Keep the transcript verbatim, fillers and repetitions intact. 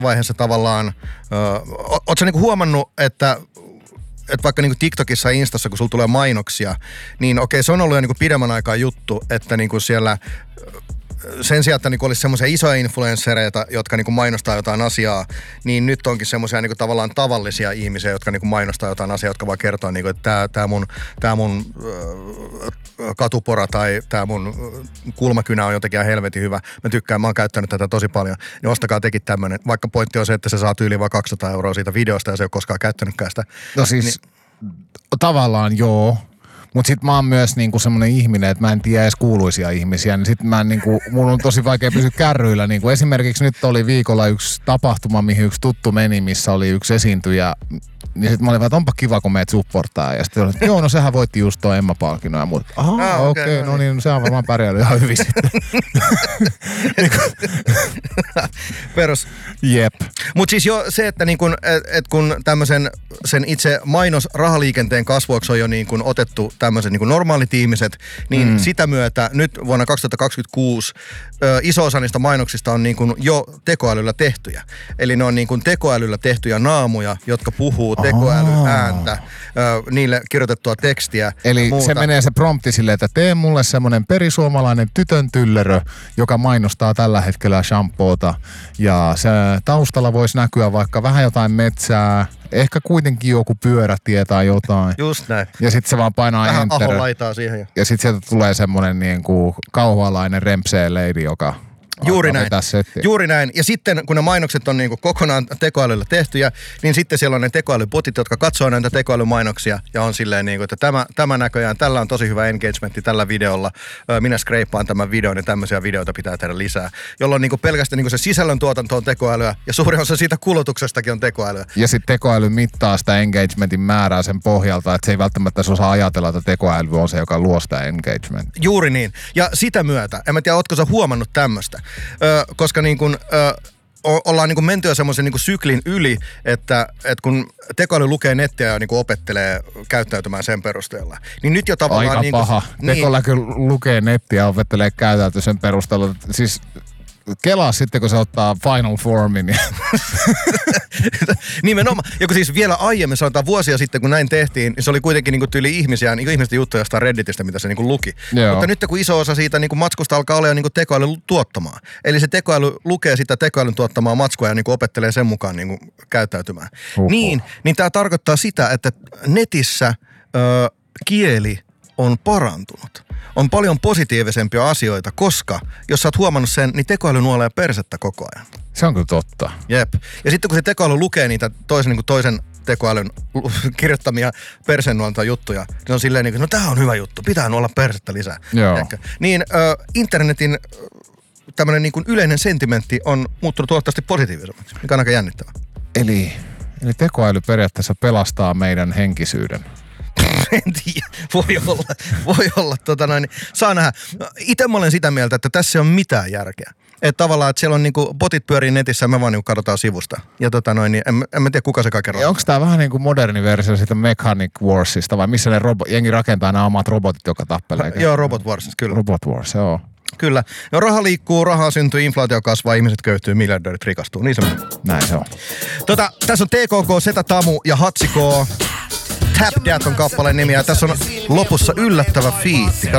vaiheessa tavallaan, ootko sä niinku huomannut, että että vaikka niinku TikTokissa ja Instassa, kun sulla tulee mainoksia, niin okei, se on ollut jo niinku pidemmän aikaa juttu, että niinku siellä sen sijaan, että niinku olisi semmoisia isoja influenssereita, jotka niinku mainostaa jotain asiaa, niin nyt onkin semmoisia niinku tavallaan tavallisia ihmisiä, jotka niinku mainostaa jotain asiaa, jotka vaan kertoo, niinku, että tämä tää mun, tää mun äh, katupora tai tämä mun kulmakynä on jotenkin helvetin hyvä. Mä tykkään, mä oon käyttänyt tätä tosi paljon. Niin ostakaa tekin tämmönen. Vaikka pointti on se, että se saa yli vaan kaksisataa euroa siitä videosta ja se ei ole koskaan käyttänytkään sitä. No siis niin, tavallaan joo. Mut sit mä oon myös niinku semmonen ihminen, että mä en tiedä edes kuuluisia ihmisiä, niin sit mä niinku, mun on tosi vaikea pysyä kärryillä. Niinku esimerkiksi nyt oli viikolla yksi tapahtuma, mihin yksi tuttu meni, missä oli yksi esiintyjä. Ja sit mä olin vaan, että onpa kiva, kun meet supporttaa. Ja sitten oli, että joo, no sehän voitti just toi Emma-palkinnon ja muut. Aha, ah, okei, okay, okay, no niin, no se on varmaan pärjäänyt ihan hyvin sitten. Perus. Jep. Mut siis jo se, että niin kun, et, et kun tämmösen sen itse mainos rahaliikenteen kasvuksi on jo niin kun otettu tämmöiset niin normaalit ihmiset, niin mm. sitä myötä nyt vuonna kaksituhattakaksikymmentäkuusi ö, iso osa niistä mainoksista on niin kun jo tekoälyllä tehtyjä. Eli ne on niin kun tekoälyllä tehtyjä naamuja, jotka puhuu tekoälyääntä, ö, niille kirjoitettua tekstiä. Eli muuta. Se menee se prompti silleen, että tee mulle semmonen perisuomalainen tytön tyllerö, joka mainostaa tällä hetkellä shampoota. Ja se taustalla voisi näkyä vaikka vähän jotain metsää, ehkä kuitenkin joku pyörätie tai jotain. Just näin. Ja sitten se vaan painaa vähän enter. Vähän aholaitaa siihen. Ja, ja sitten sieltä tulee semmonen niinku kauhalainen rempsee lady, joka... Juuri näin. Juuri näin. Ja sitten kun ne mainokset on niinku kokonaan tekoälyllä tehtyjä, niin sitten siellä on ne tekoälybotit, jotka katsoo näitä tekoälymainoksia ja on silleen niinku, että tämä, tämä näköjään, tällä on tosi hyvä engagementti tällä videolla. Minä skreippaan tämän videon ja tämmöisiä videoita pitää tehdä lisää. Jolloin niinku pelkästään niinku se sisällöntuotanto on tekoälyä ja suurin osa siitä kulutuksestakin on tekoälyä. Ja sitten tekoäly mittaa sitä engagementin määrää sen pohjalta, että se ei välttämättä osaa ajatella, että tekoäly on se, joka luo sitä engagementia. Juuri niin. Ja sitä myötä, en mä tiedä, ootko sä huomannut tämmöistä? Ö, koska niin kun, ö, o, ollaan niin kun menty jo semmoisen niin kun syklin yli, että, että kun tekoäly lukee nettiä ja niin kun opettelee käyttäytymään sen perusteella, niin nyt jo tavallaan... Aika niin paha. Kun, niin, tekoäly lukee nettiä ja opettelee käyttäytymään sen perusteella. Siis kelaa sitten, kun se ottaa Final Formin. Ja... Nimenomaan. Ja kun siis vielä aiemmin, sanotaan vuosia sitten, kun näin tehtiin, niin se oli kuitenkin niin tyyli ihmisiä, niin ihmisten juttuja jostain Redditistä, mitä se niin luki. Joo. Mutta nyt kun iso osa siitä niin matskusta alkaa olla jo niin tekoäly tuottamaan. Eli se tekoäly lukee sitä tekoälyn tuottamaa matskua ja niin opettelee sen mukaan niin käyttäytymään. Uhuh. Niin, niin tämä tarkoittaa sitä, että netissä ö, kieli on parantunut. On paljon positiivisempia asioita, koska jos sä oot huomannut sen, niin tekoäly nuolee persettä koko ajan. Se on kyllä totta. Jep. Ja sitten kun se tekoäly lukee niitä toisen, niin kuin toisen tekoälyn kirjoittamia persennuolta juttuja, niin se on silleen niin kuin, no tää on hyvä juttu, pitää nuolla persettä lisää. Joo. Ehkä. Niin ö, internetin tämmöinen niin kuin yleinen sentimentti on muuttunut huomattavasti positiivisemmaksi, mikä on aika jännittävää. Eli, eli tekoäly periaatteessa pelastaa meidän henkisyyden. En tiedä. Voi olla. Voi olla. Tota noin. Saa nähdä. Itse mä olen sitä mieltä, että tässä ei ole mitään järkeä. Että tavallaan, että siellä on niinku botit pyörii netissä ja me vaan niinku katsotaan sivusta. Ja tota noin, niin en, en mä tiedä kuka se kaiken rakentaa. Onko tää vähän niinku moderni versio siitä Mechanic Warsista vai missä ne robo- jengi rakentaa nämä omat robotit, joka tappelee? Joo, Robot Wars, kyllä. Robot Wars, joo. Kyllä. No raha liikkuu, rahaa syntyy, inflaatio kasvaa, ihmiset köyhtyy, miljardöörit rikastuu. Niin se menee. Näin se on. Tota, tässä on T K K, Zeta Tamu ja Hatsiko. Tap That on kappaleen nimi ja tässä on lopussa yllättävä fiitti.